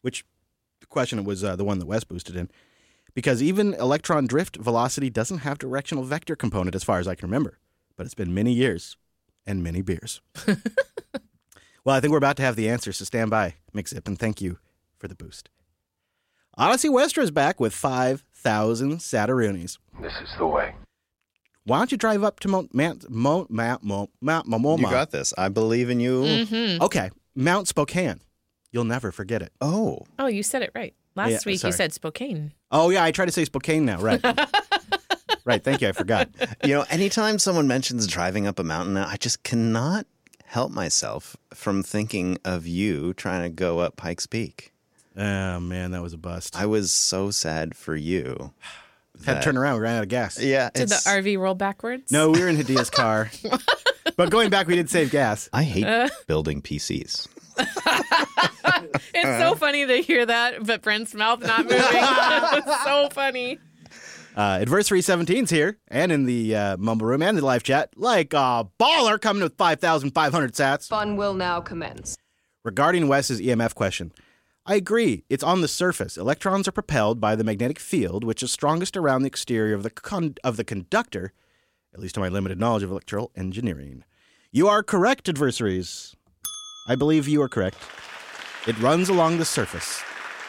which the question was the one that Wes boosted in, because even electron drift velocity doesn't have directional vector component as far as I can remember. But it's been many years and many beers. Well, I think we're about to have the answers, so stand by, McZip, and thank you for the boost. Odyssey Westra is back with 5,000 Sataroonies. This is the way. Why don't you drive up to Mount Momoma? You got this. I believe in you. Mm-hmm. Okay, Mount Spokane. You'll never forget it. Oh, you said it right. Last week sorry. you said Spokane. Oh, yeah, I try to say Spokane now, right. Right, thank you, I forgot. Anytime someone mentions driving up a mountain, I just cannot help myself from thinking of you trying to go up Pikes Peak. Oh, man, that was a bust. I was so sad for you. Had to turn around, we ran out of gas. Yeah. Did the RV roll backwards? No, we were in Hadia's car. But going back, we did save gas. I hate building PCs. It's so funny to hear that, but Brent's mouth not moving. It's so funny. Adversary 17's here, and in the Mumble Room and the live chat, like a baller coming with 5,500 sats. Fun will now commence. Regarding Wes's EMF question, I agree. It's on the surface. Electrons are propelled by the magnetic field, which is strongest around the exterior of the conductor, at least to my limited knowledge of electrical engineering. You are correct, adversaries. I believe you are correct. It runs along the surface.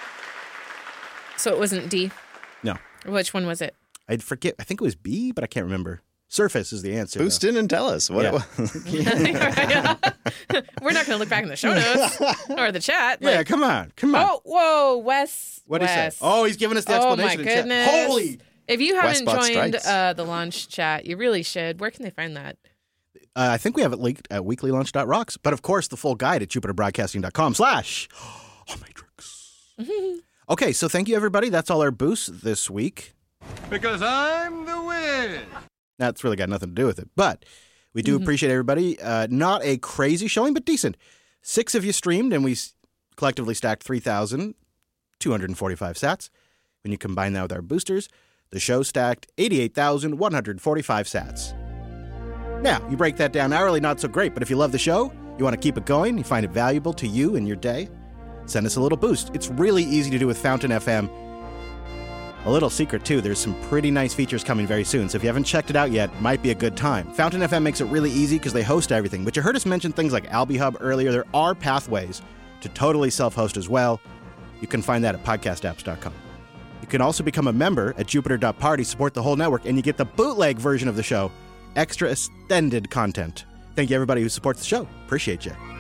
So it wasn't D? No. Which one was it? I'd forget. I think it was B, but I can't remember. Surface is the answer. Boost in and tell us what it was. We're not going to look back in the show notes or the chat. Yeah, come on. Oh, whoa, Wes. What did he say? Oh, he's giving us the explanation. Oh, my goodness. In chat. Holy! If you haven't Westbot joined strikes. the launch chat, you really should. Where can they find that? I think we have it linked at weeklylunch.rocks. But of course, the full guide at jupiterbroadcasting.com/Matrix. Okay, so thank you, everybody. That's all our boosts this week. Because I'm the Wiz. That's really got nothing to do with it. But we do appreciate everybody. Not a crazy showing, but decent. 6 of you streamed, and we collectively stacked 3,245 sats. When you combine that with our boosters, the show stacked 88,145 sats. Now, you break that down hourly, not so great, but if you love the show, you want to keep it going, you find it valuable to you and your day, send us a little boost. It's really easy to do with Fountain FM. A little secret, too, there's some pretty nice features coming very soon, so if you haven't checked it out yet, it might be a good time. Fountain FM makes it really easy because they host everything, but you heard us mention things like AlbiHub earlier. There are pathways to totally self-host as well. You can find that at podcastapps.com. You can also become a member at Jupiter.Party, support the whole network, and you get the bootleg version of the show, extra extended content. Thank you, everybody who supports the show. Appreciate you.